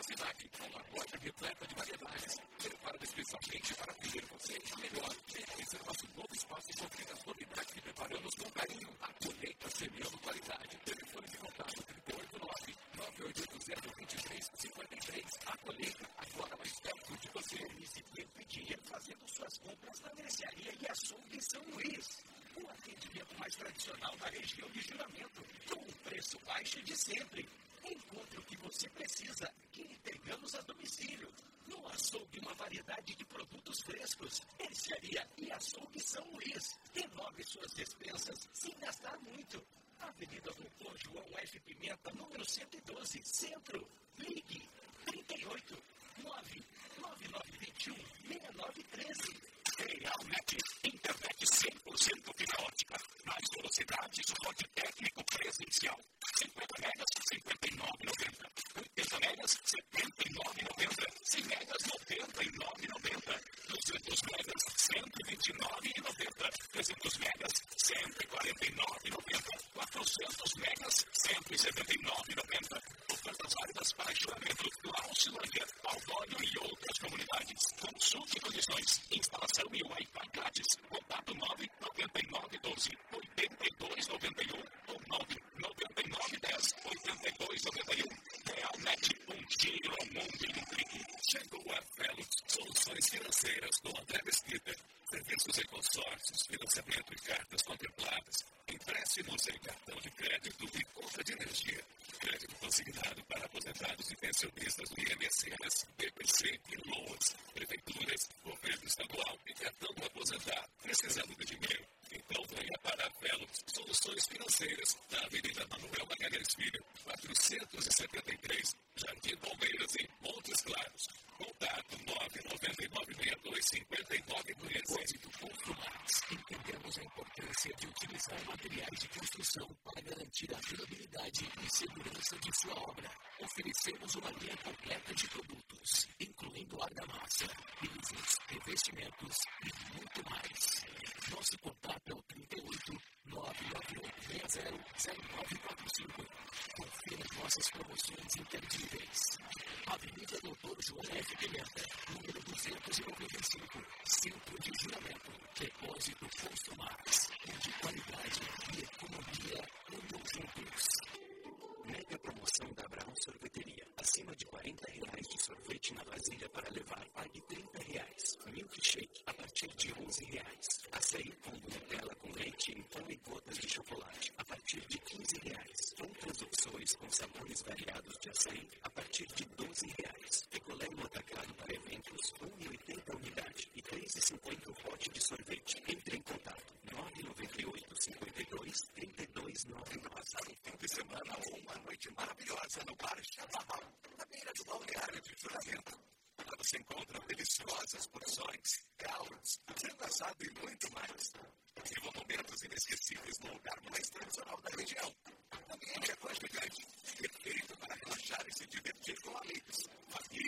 cidade, com uma loja repleta de variedades, preparada especialmente para atender você melhor. Esse é o nosso novo espaço de ouvir as novidades que preparamos com carinho. A colheita semeando qualidade. Telefone de contato 389-9820-2353. A colheita, agora mais perto de você. Esse tempo e dinheiro fazendo suas compras na mercearia e açougue em São Luís. O atendimento mais tradicional da região de Juramento, com o preço baixo de sempre. Encontre o que você precisa e entregamos a domicílio. No açougue, uma variedade de produtos frescos. Mercearia e açougue São Luís. Renove suas despensas sem gastar muito. Avenida Doutor João F. Pimenta, número 112, Centro. Ligue 38 99921 6913. Realnet, internet 100% fibra ótica. Mais velocidade, suporte técnico presencial. 50 megas, R$ 59,90. 80 megas, R$ 79,90. 100 megas, R$ 99,90. 200 megas, R$ 129,90. 300 megas, R$ 149,90. 400 megas, R$ 179,90. Ofertas válidas para Juramento, Lausilândia, Paulório e outras comunidades. Consulte condições. Instalação e Wi-Fi grátis. Contato 99912-8291 ou 99910-8291. Realnet, giro ao mundo em um clique. Chegou a Velos, soluções financeiras com André Mesquita. Serviços em consórcios, financiamento e cartas contempladas. Empréstimos em cartão de crédito e compra de energia. Crédito consignado para aposentados e pensionistas do INSS, BPC e LOAS. Prefeituras, governo estadual e cartão do aposentado. Precisando de dinheiro? Então venha para a Velos Soluções Financeiras, na Avenida Manuel Magalhães Filho, 473, Jardim Palmeiras, em Montes Claros. Contato 99962-5913. Depósito Constru Mais. Entendemos a importância de utilizar materiais de construção para garantir a durabilidade e segurança de sua obra. Oferecemos uma linha completa de produtos, incluindo argamassa, pisos, revestimentos e muito mais. Nosso contato é o 38 998600945. Confira nossas promoções imperdíveis. Avenida Doutor João F. Pimenta, número 295, Centro de Juramento. Depósito Constru Mais, onde qualidade e economia andam juntos. Mega promoção da Abraão Sorveteria. Acima de R$40 de sorvete na vasilha para levar, pague R$30. Milkshake a partir de R$11. Açaí com Nutella com leite em pão e gotas de chocolate a partir de R$15. Outras opções com sabores variados de açaí a partir de R$12. Picolé no atacado para eventos, 1,80 unidade e R$3,50 o pote de sorvete. Entre em contato 998-52-3299. Um fim de semana ou uma noite maravilhosa no Bar Chaparral, na beira do balneário de Juramento. Lá você encontra deliciosas porções, galos, frango assado e muito mais. Viva o momento